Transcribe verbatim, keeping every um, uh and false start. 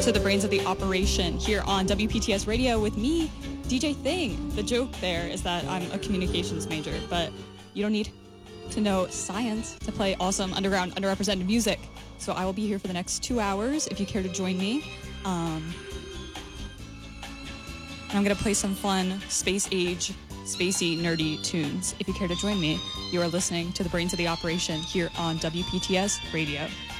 to the brains of the operation here on W P T S Radio with me, D J Thing. The joke there is that I'm a communications major, but you don't need to know science to play awesome underground, underrepresented music. So I will be here for the next two hours if you care to join me. Um, and I'm going to play some fun space age, spacey, nerdy tunes. If you care to join me, you are listening to the brains of the operation here on W P T S Radio.